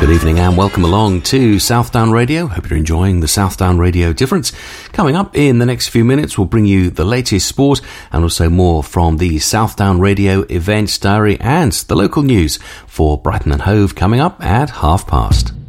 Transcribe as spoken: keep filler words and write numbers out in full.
Good evening and welcome along to Southdown Radio. Hope you're enjoying the Southdown Radio Difference. Coming up in the next few minutes, we'll bring you the latest sport and also more from the Southdown Radio Events Diary and the local news for Brighton and Hove coming up at half past.